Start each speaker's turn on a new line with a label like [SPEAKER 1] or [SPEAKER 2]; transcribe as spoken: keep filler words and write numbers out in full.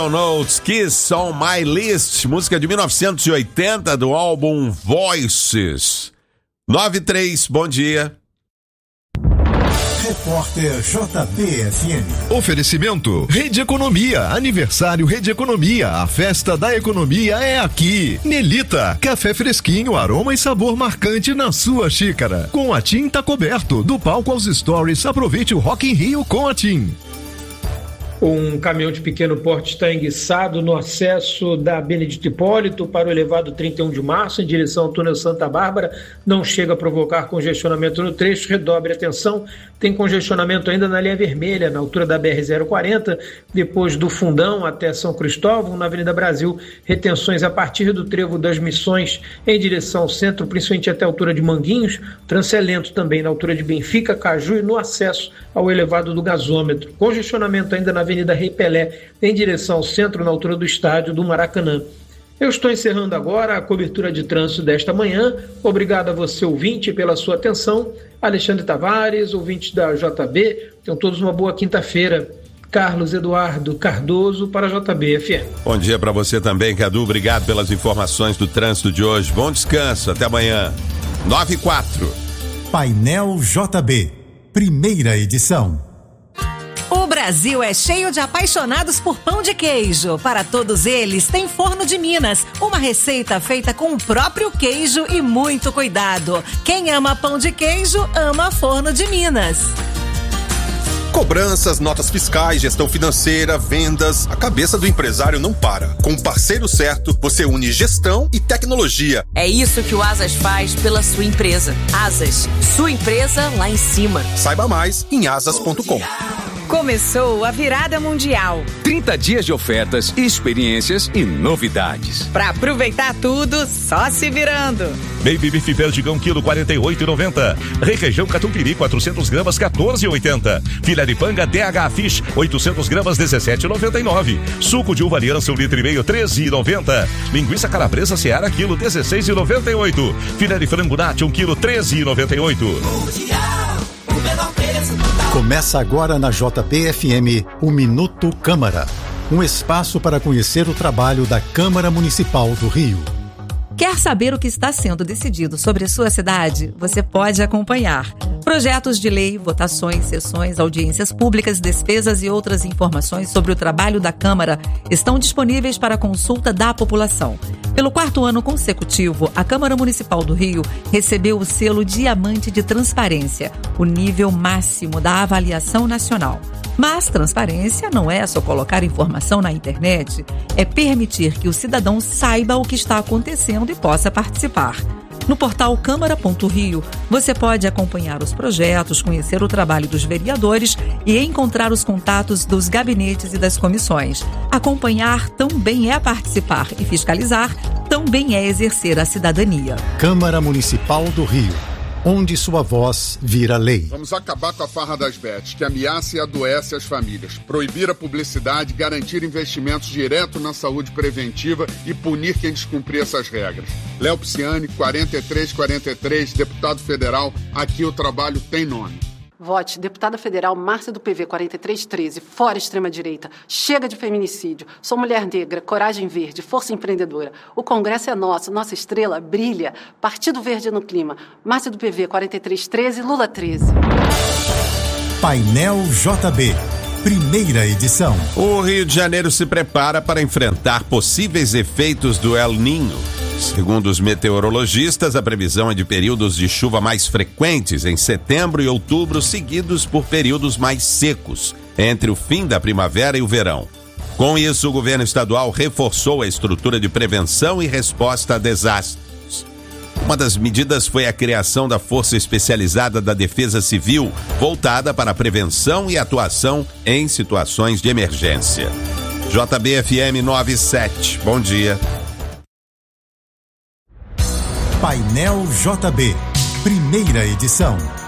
[SPEAKER 1] Notes, Kiss on My List, música de mil novecentos e oitenta do álbum Voices. nove e três, bom dia.
[SPEAKER 2] Repórter J B F M.
[SPEAKER 3] Oferecimento Rede Economia, aniversário Rede Economia, a festa da economia é aqui. Melita, café fresquinho, aroma e sabor marcante na sua xícara. Com a TIM tá coberto, do palco aos stories, aproveite o Rock in Rio com a TIM.
[SPEAKER 4] Um caminhão de pequeno porte está enguiçado no acesso da Benedito Hipólito para o elevado trinta e um de março, em direção ao túnel Santa Bárbara. Não chega a provocar congestionamento no trecho. Redobre a atenção. Tem congestionamento ainda na linha vermelha, na altura da B R zero quarenta, depois do Fundão até São Cristóvão, na Avenida Brasil. Retenções a partir do Trevo das Missões em direção ao centro, principalmente até a altura de Manguinhos. Trânsito é lento também na altura de Benfica, Caju e no acesso ao elevado do gasômetro. Congestionamento ainda na Avenida Rei Pelé, em direção ao centro, na altura do estádio do Maracanã. Eu estou encerrando agora a cobertura de trânsito desta manhã. Obrigado a você, ouvinte, pela sua atenção. Alexandre Tavares, ouvintes da J B, tenham todos uma boa quinta-feira. Carlos Eduardo Cardoso para a J B F M.
[SPEAKER 1] Bom dia para você também, Cadu. Obrigado pelas informações do trânsito de hoje. Bom descanso, até amanhã. nove e quatro.
[SPEAKER 2] Painel J B, primeira edição.
[SPEAKER 5] O Brasil é cheio de apaixonados por pão de queijo. Para todos eles, tem Forno de Minas, uma receita feita com o próprio queijo e muito cuidado. Quem ama pão de queijo, ama Forno de Minas.
[SPEAKER 6] Cobranças, notas fiscais, gestão financeira, vendas, a cabeça do empresário não para. Com o parceiro certo, você une gestão e tecnologia.
[SPEAKER 7] É isso que o Asas faz pela sua empresa. Asas, sua empresa lá em cima.
[SPEAKER 6] Saiba mais em asas ponto com.
[SPEAKER 8] Começou a virada mundial.
[SPEAKER 9] trinta dias de ofertas, experiências e novidades.
[SPEAKER 8] Pra aproveitar tudo, só se virando.
[SPEAKER 10] Baby Beef Perdigão, quilo quarenta e oito reais e noventa centavos. Requeijão Catupiry, quatrocentos gramas, quatorze reais e oitenta centavos. Filé de panga D H Fish, oitocentos gramas, dezessete reais e noventa e nove centavos. Suco de uva aliança, um litro e meio, treze reais e noventa centavos. Linguiça calabresa Seara, quilo, dezesseis reais e noventa e oito centavos. Filé de frango Nati, um quilo, treze reais e noventa e oito centavos.
[SPEAKER 2] Começa agora na J B F M o Minuto Câmara, um espaço para conhecer o trabalho da Câmara Municipal do Rio.
[SPEAKER 5] Quer saber o que está sendo decidido sobre a sua cidade? Você pode acompanhar. Projetos de lei, votações, sessões, audiências públicas, despesas e outras informações sobre o trabalho da Câmara estão disponíveis para consulta da população. Pelo quarto ano consecutivo, a Câmara Municipal do Rio recebeu o selo Diamante de Transparência, o nível máximo da avaliação nacional. Mas transparência não é só colocar informação na internet, é permitir que o cidadão saiba o que está acontecendo e possa participar. No portal Câmara ponto Rio, você pode acompanhar os projetos, conhecer o trabalho dos vereadores e encontrar os contatos dos gabinetes e das comissões. Acompanhar também é participar e fiscalizar também é exercer a cidadania.
[SPEAKER 2] Câmara Municipal do Rio, onde sua voz vira lei.
[SPEAKER 11] Vamos acabar com a farra das bets, que ameaça e adoece as famílias. Proibir a publicidade, garantir investimentos direto na saúde preventiva e punir quem descumprir essas regras. Léo Pisciani, quarenta e três quarenta e três, deputado federal, aqui o trabalho tem nome.
[SPEAKER 12] Vote, deputada federal Márcia do P V quarenta e três treze, fora extrema-direita. Chega de feminicídio. Sou mulher negra, coragem verde, força empreendedora. O Congresso é nosso, nossa estrela brilha. Partido Verde no clima. Márcia do P V quarenta e três treze, Lula treze.
[SPEAKER 2] Painel J B, primeira edição.
[SPEAKER 1] O Rio de Janeiro se prepara para enfrentar possíveis efeitos do El Niño. Segundo os meteorologistas, a previsão é de períodos de chuva mais frequentes em setembro e outubro, seguidos por períodos mais secos entre o fim da primavera e o verão. Com isso, o governo estadual reforçou a estrutura de prevenção e resposta a desastres. Uma das medidas foi a criação da Força Especializada da Defesa Civil, voltada para a prevenção e atuação em situações de emergência. J B F M nove sete, bom dia.
[SPEAKER 2] Painel J B, primeira edição.